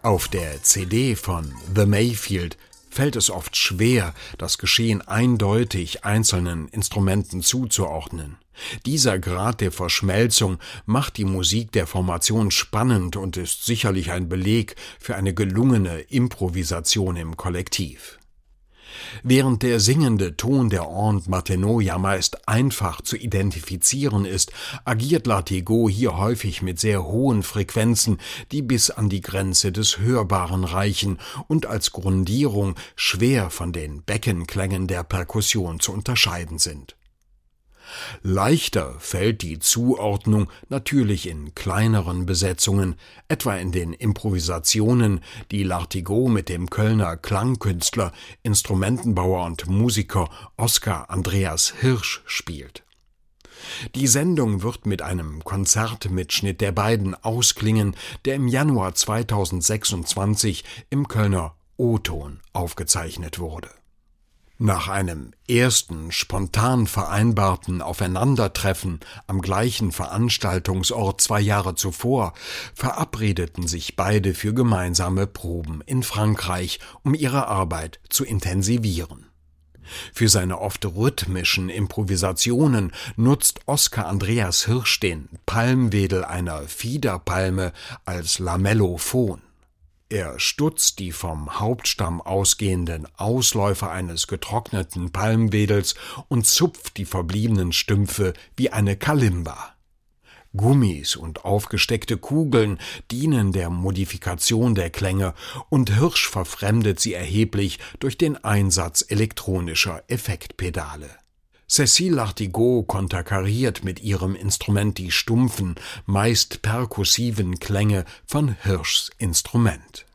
Auf der CD von The Mayfield fällt es oft schwer, das Geschehen eindeutig einzelnen Instrumenten zuzuordnen. Dieser Grad der Verschmelzung macht die Musik der Formation spannend und ist sicherlich ein Beleg für eine gelungene Improvisation im Kollektiv. Während der singende Ton der Aunt Martineau ja meist einfach zu identifizieren ist, agiert Lartigot hier häufig mit sehr hohen Frequenzen, die bis an die Grenze des Hörbaren reichen und als Grundierung schwer von den Beckenklängen der Perkussion zu unterscheiden sind. Leichter fällt die Zuordnung natürlich in kleineren Besetzungen, etwa in den Improvisationen, die Lartigot mit dem Kölner Klangkünstler, Instrumentenbauer und Musiker Oskar Andreas Hirsch spielt. Die Sendung wird mit einem Konzertmitschnitt der beiden ausklingen, der im Januar 2026 im Kölner O-Ton aufgezeichnet wurde. Nach einem ersten spontan vereinbarten Aufeinandertreffen am gleichen Veranstaltungsort 2 Jahre zuvor verabredeten sich beide für gemeinsame Proben in Frankreich, um ihre Arbeit zu intensivieren. Für seine oft rhythmischen Improvisationen nutzt Oskar Andreas Hirsch den Palmwedel einer Fiederpalme als Lamellophon. Er stutzt die vom Hauptstamm ausgehenden Ausläufer eines getrockneten Palmwedels und zupft die verbliebenen Stümpfe wie eine Kalimba. Gummis und aufgesteckte Kugeln dienen der Modifikation der Klänge und Hirsch verfremdet sie erheblich durch den Einsatz elektronischer Effektpedale. Cécile Lartigot konterkariert mit ihrem Instrument die stumpfen, meist perkussiven Klänge von Hirschs Instrument.